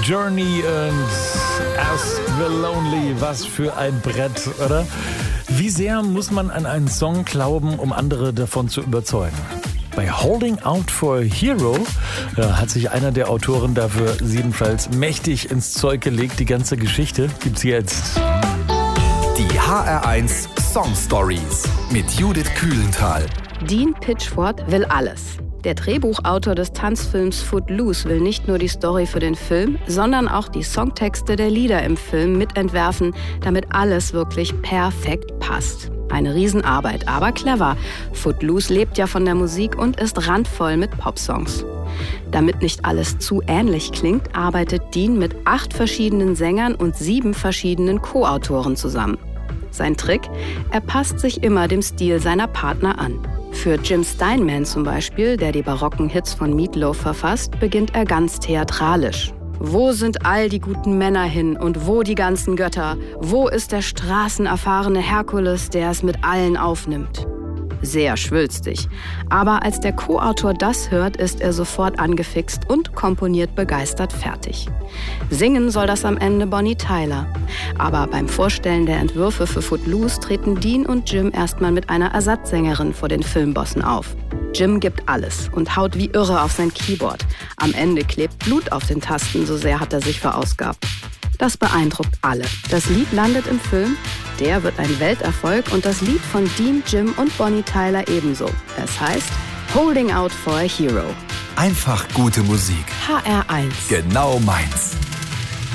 Journey und Ask the Lonely. Was für ein Brett, oder? Wie sehr muss man an einen Song glauben, um andere davon zu überzeugen? Bei Holding Out for a Hero hat sich einer der Autoren dafür jedenfalls mächtig ins Zeug gelegt. Die ganze Geschichte gibt's jetzt. Die HR1 Song Stories mit Judith Kühlenthal. Dean Pitchford will alles. Der Drehbuchautor des Tanzfilms Footloose will nicht nur die Story für den Film, sondern auch die Songtexte der Lieder im Film mitentwerfen, damit alles wirklich perfekt passt. Eine Riesenarbeit, aber clever. Footloose lebt ja von der Musik und ist randvoll mit Popsongs. Damit nicht alles zu ähnlich klingt, arbeitet Dean mit 8 verschiedenen Sängern und 7 verschiedenen Co-Autoren zusammen. Sein Trick? Er passt sich immer dem Stil seiner Partner an. Für Jim Steinman zum Beispiel, der die barocken Hits von Meat Loaf verfasst, beginnt er ganz theatralisch. Wo sind all die guten Männer hin und wo die ganzen Götter? Wo ist der straßenerfahrene Herkules, der es mit allen aufnimmt? Sehr schwülstig. Aber als der Co-Autor das hört, ist er sofort angefixt und komponiert begeistert fertig. Singen soll das am Ende Bonnie Tyler. Aber beim Vorstellen der Entwürfe für Footloose treten Dean und Jim erstmal mit einer Ersatzsängerin vor den Filmbossen auf. Jim gibt alles und haut wie irre auf sein Keyboard. Am Ende klebt Blut auf den Tasten, so sehr hat er sich verausgabt. Das beeindruckt alle. Das Lied landet im Film, der wird ein Welterfolg und das Lied von Dean, Jim und Bonnie Tyler ebenso. Es heißt Holding Out for a Hero. Einfach gute Musik. HR1. Genau meins.